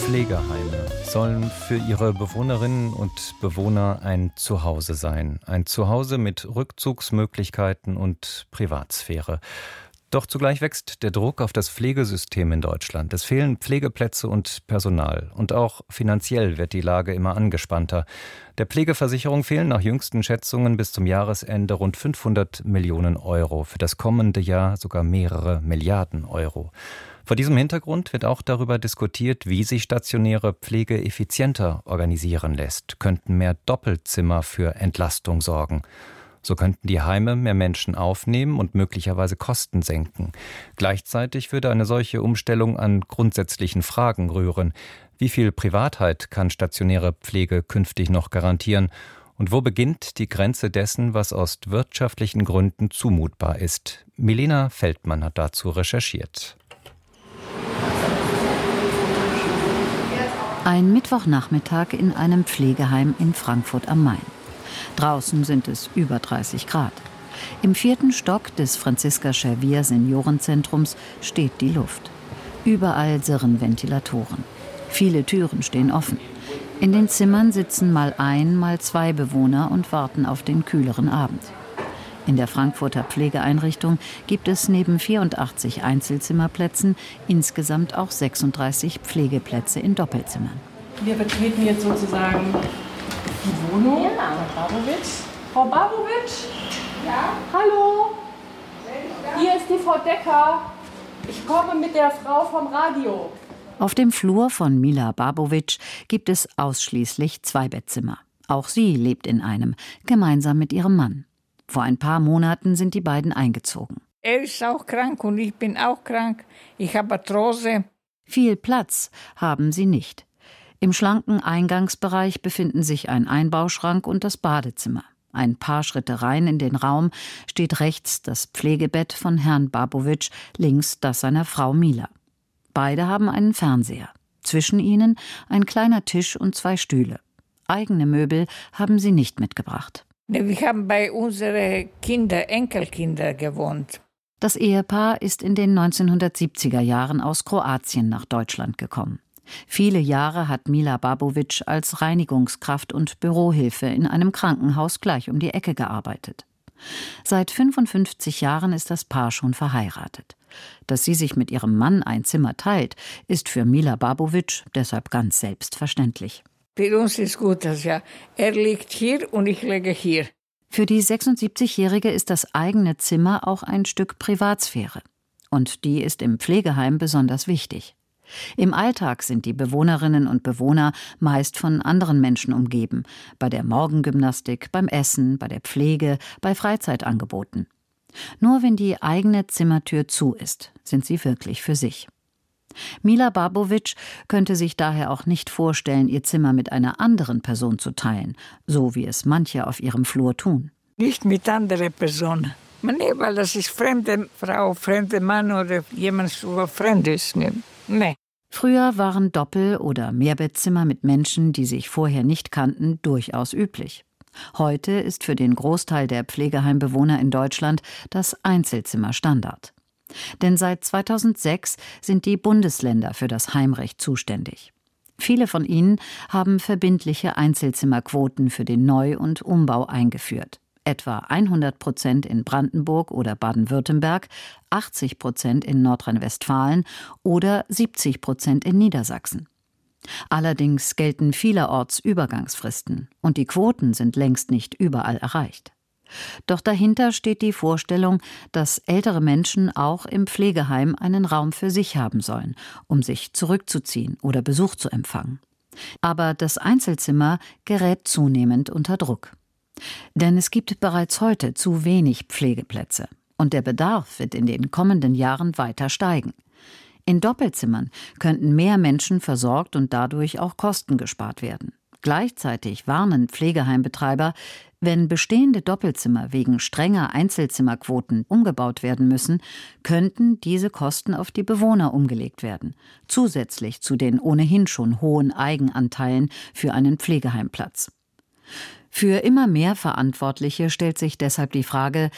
Pflegeheime sollen für ihre Bewohnerinnen und Bewohner ein Zuhause sein. Ein Zuhause mit Rückzugsmöglichkeiten und Privatsphäre. Doch zugleich wächst der Druck auf das Pflegesystem in Deutschland. Es fehlen Pflegeplätze und Personal. Und auch finanziell wird die Lage immer angespannter. Der Pflegeversicherung fehlen nach jüngsten Schätzungen bis zum Jahresende rund 500 Millionen Euro. Für das kommende Jahr sogar mehrere Milliarden Euro. Vor diesem Hintergrund wird auch darüber diskutiert, wie sich stationäre Pflege effizienter organisieren lässt. Könnten mehr Doppelzimmer für Entlastung sorgen. So könnten die Heime mehr Menschen aufnehmen und möglicherweise Kosten senken. Gleichzeitig würde eine solche Umstellung an grundsätzlichen Fragen rühren. Wie viel Privatheit kann stationäre Pflege künftig noch garantieren? Und wo beginnt die Grenze dessen, was aus wirtschaftlichen Gründen zumutbar ist? Milena Feldmann hat dazu recherchiert. Ein Mittwochnachmittag in einem Pflegeheim in Frankfurt am Main. Draußen sind es über 30 Grad. Im 4. Stock des Franziska-Schervier Seniorenzentrums steht die Luft. Überall sirren Ventilatoren. Viele Türen stehen offen. In den Zimmern sitzen mal ein, mal zwei Bewohner und warten auf den kühleren Abend. In der Frankfurter Pflegeeinrichtung gibt es neben 84 Einzelzimmerplätzen insgesamt auch 36 Pflegeplätze in Doppelzimmern. Wir betreten jetzt sozusagen die Wohnung. Ja. Frau Babowitsch. Frau Babowitsch? Ja? Hallo? Hier ist die Frau Decker. Ich komme mit der Frau vom Radio. Auf dem Flur von Mila Babowitsch gibt es ausschließlich Zweibettzimmer. Auch sie lebt in einem, gemeinsam mit ihrem Mann. Vor ein paar Monaten sind die beiden eingezogen. Er ist auch krank und ich bin auch krank. Ich habe Arthrose. Viel Platz haben sie nicht. Im schlanken Eingangsbereich befinden sich ein Einbauschrank und das Badezimmer. Ein paar Schritte rein in den Raum steht rechts das Pflegebett von Herrn Babowitsch, links das seiner Frau Mila. Beide haben einen Fernseher. Zwischen ihnen ein kleiner Tisch und 2 Stühle. Eigene Möbel haben sie nicht mitgebracht. Wir haben bei unseren Enkelkinder gewohnt. Das Ehepaar ist in den 1970er Jahren aus Kroatien nach Deutschland gekommen. Viele Jahre hat Mila Babowitsch als Reinigungskraft und Bürohilfe in einem Krankenhaus gleich um die Ecke gearbeitet. Seit 55 Jahren ist das Paar schon verheiratet. Dass sie sich mit ihrem Mann ein Zimmer teilt, ist für Mila Babowitsch deshalb ganz selbstverständlich. Für uns ist gut, dass er liegt hier und ich liege hier. Für die 76-Jährige ist das eigene Zimmer auch ein Stück Privatsphäre. Und die ist im Pflegeheim besonders wichtig. Im Alltag sind die Bewohnerinnen und Bewohner meist von anderen Menschen umgeben. Bei der Morgengymnastik, beim Essen, bei der Pflege, bei Freizeitangeboten. Nur wenn die eigene Zimmertür zu ist, sind sie wirklich für sich. Mila Babowitsch könnte sich daher auch nicht vorstellen, ihr Zimmer mit einer anderen Person zu teilen, so wie es manche auf ihrem Flur tun. Nicht mit anderen Personen. Nee, weil das ist fremde Frau, fremde Mann oder jemand, der fremd ist. Nee. Früher waren Doppel- oder Mehrbettzimmer mit Menschen, die sich vorher nicht kannten, durchaus üblich. Heute ist für den Großteil der Pflegeheimbewohner in Deutschland das Einzelzimmer Standard. Denn seit 2006 sind die Bundesländer für das Heimrecht zuständig. Viele von ihnen haben verbindliche Einzelzimmerquoten für den Neu- und Umbau eingeführt. Etwa 100% in Brandenburg oder Baden-Württemberg, 80% in Nordrhein-Westfalen oder 70% in Niedersachsen. Allerdings gelten vielerorts Übergangsfristen und die Quoten sind längst nicht überall erreicht. Doch dahinter steht die Vorstellung, dass ältere Menschen auch im Pflegeheim einen Raum für sich haben sollen, um sich zurückzuziehen oder Besuch zu empfangen. Aber das Einzelzimmer gerät zunehmend unter Druck. Denn es gibt bereits heute zu wenig Pflegeplätze und der Bedarf wird in den kommenden Jahren weiter steigen. In Doppelzimmern könnten mehr Menschen versorgt und dadurch auch Kosten gespart werden. Gleichzeitig warnen Pflegeheimbetreiber, wenn bestehende Doppelzimmer wegen strenger Einzelzimmerquoten umgebaut werden müssen, könnten diese Kosten auf die Bewohner umgelegt werden, zusätzlich zu den ohnehin schon hohen Eigenanteilen für einen Pflegeheimplatz. Für immer mehr Verantwortliche stellt sich deshalb die Frage,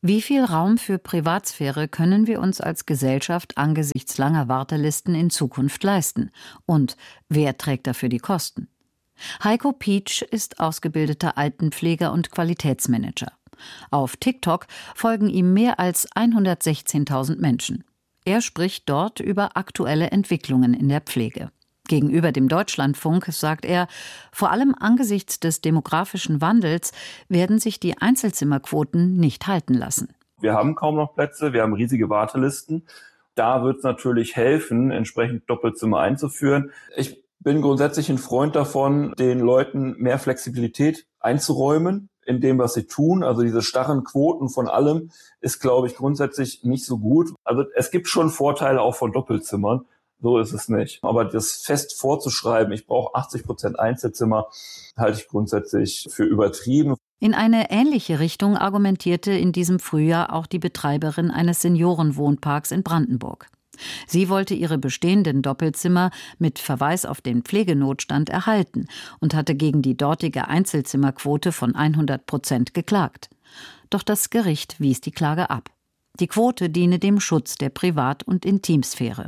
Wie viel Raum für Privatsphäre können wir uns als Gesellschaft angesichts langer Wartelisten in Zukunft leisten? Und wer trägt dafür die Kosten? Heiko Pietsch ist ausgebildeter Altenpfleger und Qualitätsmanager. Auf TikTok folgen ihm mehr als 116.000 Menschen. Er spricht dort über aktuelle Entwicklungen in der Pflege. Gegenüber dem Deutschlandfunk sagt er, vor allem angesichts des demografischen Wandels werden sich die Einzelzimmerquoten nicht halten lassen. Wir haben kaum noch Plätze, wir haben riesige Wartelisten. Da wird es natürlich helfen, entsprechend Doppelzimmer einzuführen. Ich bin grundsätzlich ein Freund davon, den Leuten mehr Flexibilität einzuräumen in dem, was sie tun. Also diese starren Quoten von allem ist, glaube ich, grundsätzlich nicht so gut. Also es gibt schon Vorteile auch von Doppelzimmern. So ist es nicht. Aber das fest vorzuschreiben, ich brauche 80% Einzelzimmer, halte ich grundsätzlich für übertrieben. In eine ähnliche Richtung argumentierte in diesem Frühjahr auch die Betreiberin eines Seniorenwohnparks in Brandenburg. Sie wollte ihre bestehenden Doppelzimmer mit Verweis auf den Pflegenotstand erhalten und hatte gegen die dortige Einzelzimmerquote von 100% geklagt. Doch das Gericht wies die Klage ab. Die Quote diene dem Schutz der Privat- und Intimsphäre.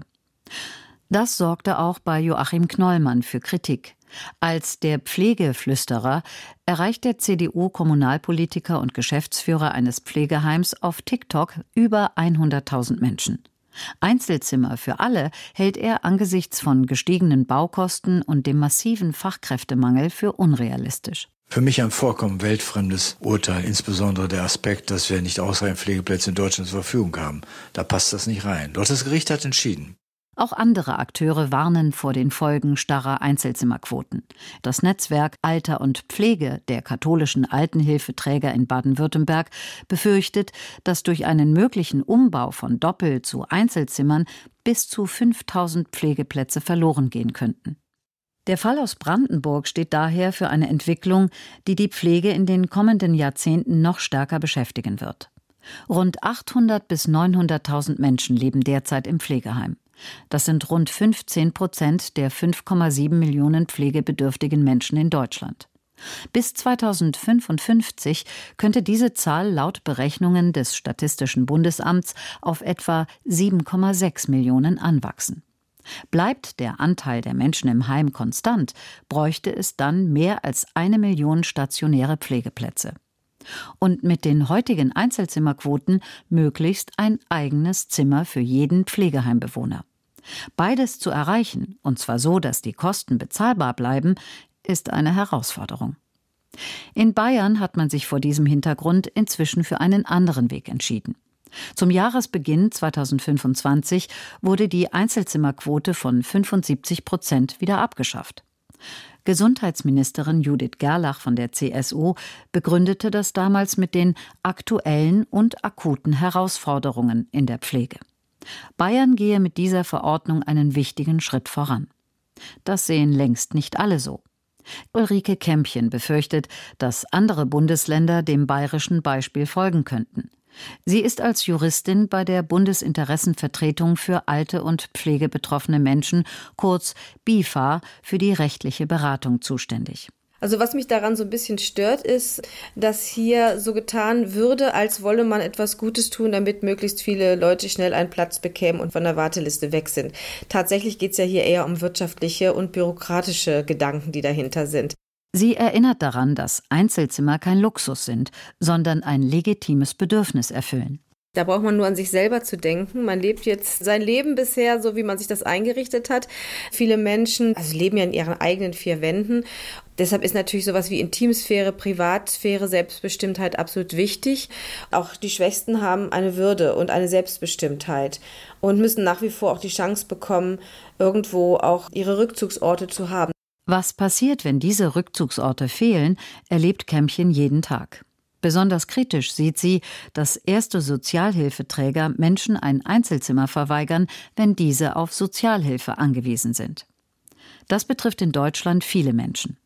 Das sorgte auch bei Joachim Knollmann für Kritik. Als der Pflegeflüsterer erreicht der CDU-Kommunalpolitiker und Geschäftsführer eines Pflegeheims auf TikTok über 100.000 Menschen. Einzelzimmer für alle hält er angesichts von gestiegenen Baukosten und dem massiven Fachkräftemangel für unrealistisch. Für mich ein vollkommen weltfremdes Urteil, insbesondere der Aspekt, dass wir nicht ausreichend Pflegeplätze in Deutschland zur Verfügung haben. Da passt das nicht rein. Doch das Gericht hat entschieden. Auch andere Akteure warnen vor den Folgen starrer Einzelzimmerquoten. Das Netzwerk Alter und Pflege der katholischen Altenhilfeträger in Baden-Württemberg befürchtet, dass durch einen möglichen Umbau von Doppel- zu Einzelzimmern bis zu 5.000 Pflegeplätze verloren gehen könnten. Der Fall aus Brandenburg steht daher für eine Entwicklung, die die Pflege in den kommenden Jahrzehnten noch stärker beschäftigen wird. Rund 800.000 bis 900.000 Menschen leben derzeit im Pflegeheim. Das sind rund 15% der 5,7 Millionen pflegebedürftigen Menschen in Deutschland. Bis 2055 könnte diese Zahl laut Berechnungen des Statistischen Bundesamts auf etwa 7,6 Millionen anwachsen. Bleibt der Anteil der Menschen im Heim konstant, bräuchte es dann mehr als 1 Million stationäre Pflegeplätze. Und mit den heutigen Einzelzimmerquoten möglichst ein eigenes Zimmer für jeden Pflegeheimbewohner. Beides zu erreichen, und zwar so, dass die Kosten bezahlbar bleiben, ist eine Herausforderung. In Bayern hat man sich vor diesem Hintergrund inzwischen für einen anderen Weg entschieden. Zum Jahresbeginn 2025 wurde die Einzelzimmerquote von 75% wieder abgeschafft. Gesundheitsministerin Judith Gerlach von der CSU begründete das damals mit den aktuellen und akuten Herausforderungen in der Pflege. Bayern gehe mit dieser Verordnung einen wichtigen Schritt voran. Das sehen längst nicht alle so. Ulrike Kämpchen befürchtet, dass andere Bundesländer dem bayerischen Beispiel folgen könnten. Sie ist als Juristin bei der Bundesinteressenvertretung für alte und pflegebetroffene Menschen, kurz BIFA, für die rechtliche Beratung zuständig. Also was mich daran so ein bisschen stört, ist, dass hier so getan würde, als wolle man etwas Gutes tun, damit möglichst viele Leute schnell einen Platz bekämen und von der Warteliste weg sind. Tatsächlich geht es ja hier eher um wirtschaftliche und bürokratische Gedanken, die dahinter sind. Sie erinnert daran, dass Einzelzimmer kein Luxus sind, sondern ein legitimes Bedürfnis erfüllen. Da braucht man nur an sich selber zu denken. Man lebt jetzt sein Leben bisher so, wie man sich das eingerichtet hat. Viele Menschen leben ja in ihren eigenen 4 Wänden. Deshalb ist natürlich sowas wie Intimsphäre, Privatsphäre, Selbstbestimmtheit absolut wichtig. Auch die Schwächsten haben eine Würde und eine Selbstbestimmtheit und müssen nach wie vor auch die Chance bekommen, irgendwo auch ihre Rückzugsorte zu haben. Was passiert, wenn diese Rückzugsorte fehlen, erlebt Kämpchen jeden Tag. Besonders kritisch sieht sie, dass erste Sozialhilfeträger Menschen ein Einzelzimmer verweigern, wenn diese auf Sozialhilfe angewiesen sind. Das betrifft in Deutschland viele Menschen.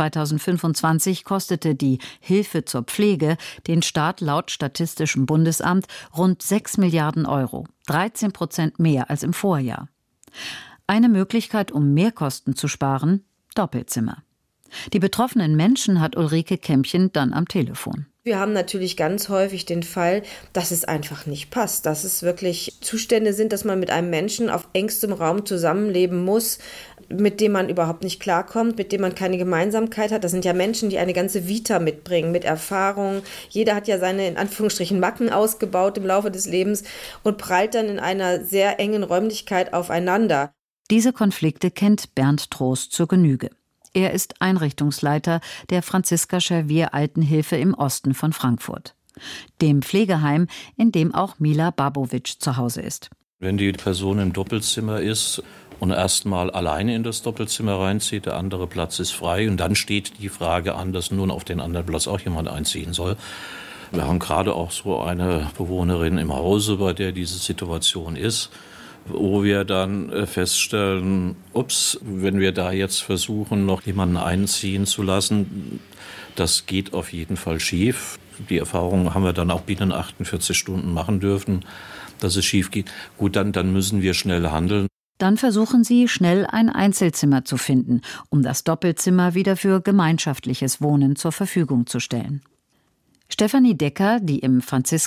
2025 kostete die Hilfe zur Pflege den Staat laut Statistischem Bundesamt rund 6 Milliarden Euro, 13% mehr als im Vorjahr. Eine Möglichkeit, um Mehrkosten zu sparen: Doppelzimmer. Die betroffenen Menschen hat Ulrike Kämpchen dann am Telefon. Wir haben natürlich ganz häufig den Fall, dass es einfach nicht passt, dass es wirklich Zustände sind, dass man mit einem Menschen auf engstem Raum zusammenleben muss, mit dem man überhaupt nicht klarkommt, mit dem man keine Gemeinsamkeit hat. Das sind ja Menschen, die eine ganze Vita mitbringen, mit Erfahrung. Jeder hat ja seine, in Anführungsstrichen, Macken ausgebaut im Laufe des Lebens und prallt dann in einer sehr engen Räumlichkeit aufeinander. Diese Konflikte kennt Bernd Trost zur Genüge. Er ist Einrichtungsleiter der Franziska-Schewier-Altenhilfe im Osten von Frankfurt. Dem Pflegeheim, in dem auch Mila Babovic zu Hause ist. Wenn die Person im Doppelzimmer ist und erstmal alleine in das Doppelzimmer reinzieht, der andere Platz ist frei und dann steht die Frage an, dass nun auf den anderen Platz auch jemand einziehen soll. Wir haben gerade auch so eine Bewohnerin im Hause, bei der diese Situation ist, wo wir dann feststellen, wenn wir da jetzt versuchen, noch jemanden einziehen zu lassen, das geht auf jeden Fall schief. Die Erfahrung haben wir dann auch binnen 48 Stunden machen dürfen, dass es schief geht. Gut, dann müssen wir schnell handeln. Dann versuchen sie, schnell ein Einzelzimmer zu finden, um das Doppelzimmer wieder für gemeinschaftliches Wohnen zur Verfügung zu stellen. Stefanie Decker, die im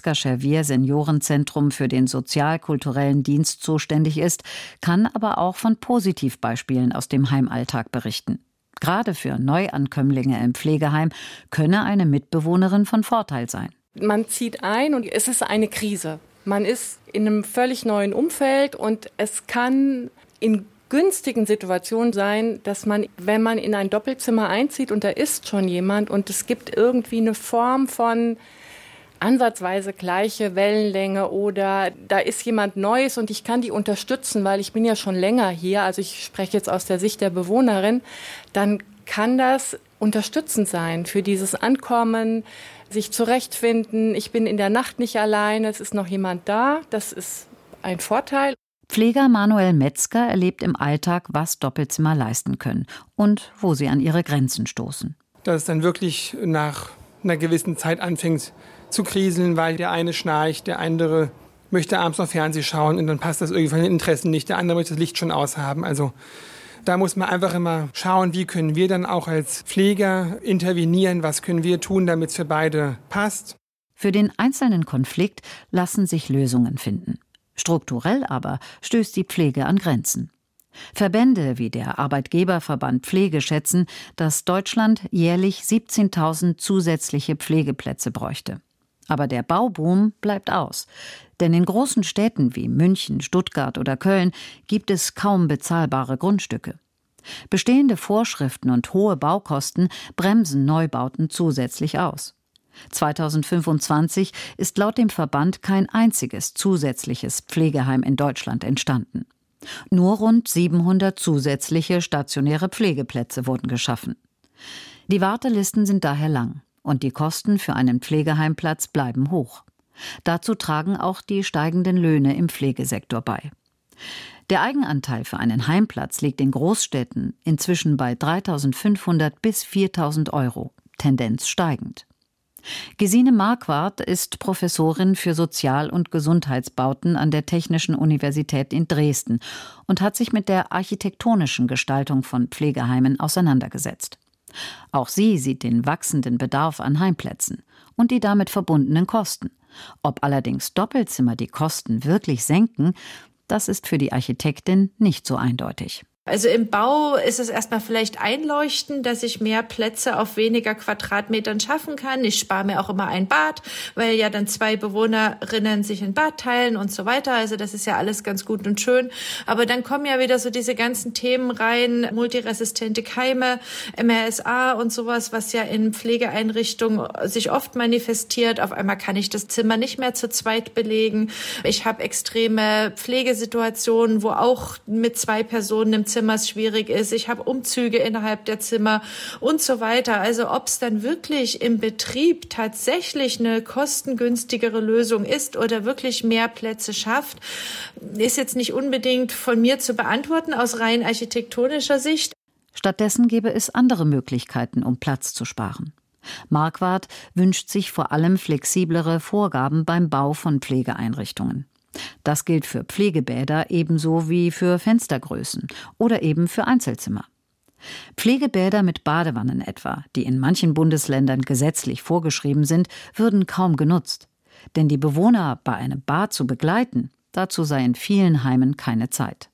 Franziska-Schewier-Seniorenzentrum für den sozial-kulturellen Dienst zuständig ist, kann aber auch von Positivbeispielen aus dem Heimalltag berichten. Gerade für Neuankömmlinge im Pflegeheim könne eine Mitbewohnerin von Vorteil sein. Man zieht ein und es ist eine Krise. Man ist in einem völlig neuen Umfeld und es kann in günstigen Situation sein, dass man, wenn man in ein Doppelzimmer einzieht und da ist schon jemand und es gibt irgendwie eine Form von ansatzweise gleiche Wellenlänge oder da ist jemand Neues und ich kann die unterstützen, weil ich bin ja schon länger hier, also ich spreche jetzt aus der Sicht der Bewohnerin, dann kann das unterstützend sein für dieses Ankommen, sich zurechtfinden. Ich bin in der Nacht nicht alleine, es ist noch jemand da, das ist ein Vorteil. Pfleger Manuel Metzger erlebt im Alltag, was Doppelzimmer leisten können und wo sie an ihre Grenzen stoßen. Dass es dann wirklich nach einer gewissen Zeit anfängt zu kriseln, weil der eine schnarcht, der andere möchte abends noch Fernsehen schauen und dann passt das irgendwie von den Interessen nicht. Der andere möchte das Licht schon aushaben. Also da muss man einfach immer schauen, wie können wir dann auch als Pfleger intervenieren, was können wir tun, damit es für beide passt. Für den einzelnen Konflikt lassen sich Lösungen finden. Strukturell aber stößt die Pflege an Grenzen. Verbände wie der Arbeitgeberverband Pflege schätzen, dass Deutschland jährlich 17.000 zusätzliche Pflegeplätze bräuchte. Aber der Bauboom bleibt aus. Denn in großen Städten wie München, Stuttgart oder Köln gibt es kaum bezahlbare Grundstücke. Bestehende Vorschriften und hohe Baukosten bremsen Neubauten zusätzlich aus. 2025 ist laut dem Verband kein einziges zusätzliches Pflegeheim in Deutschland entstanden. Nur rund 700 zusätzliche stationäre Pflegeplätze wurden geschaffen. Die Wartelisten sind daher lang und die Kosten für einen Pflegeheimplatz bleiben hoch. Dazu tragen auch die steigenden Löhne im Pflegesektor bei. Der Eigenanteil für einen Heimplatz liegt in Großstädten inzwischen bei 3.500 bis 4.000 €, Tendenz steigend. Gesine Marquardt ist Professorin für Sozial- und Gesundheitsbauten an der Technischen Universität in Dresden und hat sich mit der architektonischen Gestaltung von Pflegeheimen auseinandergesetzt. Auch sie sieht den wachsenden Bedarf an Heimplätzen und die damit verbundenen Kosten. Ob allerdings Doppelzimmer die Kosten wirklich senken, das ist für die Architektin nicht so eindeutig. Also im Bau ist es erstmal vielleicht einleuchtend, dass ich mehr Plätze auf weniger Quadratmetern schaffen kann. Ich spare mir auch immer ein Bad, weil ja dann 2 Bewohnerinnen sich ein Bad teilen und so weiter. Also das ist ja alles ganz gut und schön. Aber dann kommen ja wieder so diese ganzen Themen rein, multiresistente Keime, MRSA und sowas, was ja in Pflegeeinrichtungen sich oft manifestiert. Auf einmal kann ich das Zimmer nicht mehr zu zweit belegen. Ich habe extreme Pflegesituationen, wo auch mit 2 Personen im Zimmer schwierig ist. Ich habe Umzüge innerhalb der Zimmer und so weiter. Also ob es dann wirklich im Betrieb tatsächlich eine kostengünstigere Lösung ist oder wirklich mehr Plätze schafft, ist jetzt nicht unbedingt von mir zu beantworten aus rein architektonischer Sicht. Stattdessen gäbe es andere Möglichkeiten, um Platz zu sparen. Marquardt wünscht sich vor allem flexiblere Vorgaben beim Bau von Pflegeeinrichtungen. Das gilt für Pflegebäder ebenso wie für Fenstergrößen oder eben für Einzelzimmer. Pflegebäder mit Badewannen etwa, die in manchen Bundesländern gesetzlich vorgeschrieben sind, würden kaum genutzt. Denn die Bewohner bei einem Bad zu begleiten, dazu sei in vielen Heimen keine Zeit.